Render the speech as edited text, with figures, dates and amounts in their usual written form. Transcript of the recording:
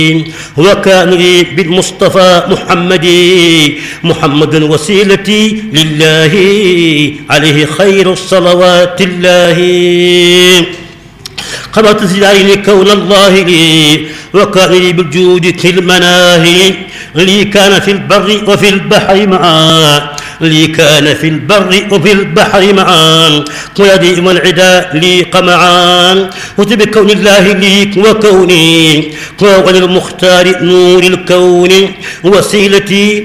وكان لي بالمصطفى محمد وسيلتي لله عليه خير الصلوات الله. قبضت زداري كون الله لي وكان لي بالجود في المناهي لي كان في البر وفي البحر معا لي كان في البر وفي البحر معا ويدي والعدا لي قمعان وبكون الله لي وكوني وللمختار نور الكون وسيلتي